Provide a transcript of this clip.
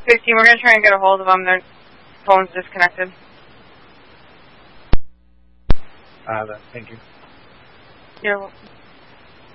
15, we're going to try and get a hold of them. Their phone's disconnected. Thank you. You're welcome.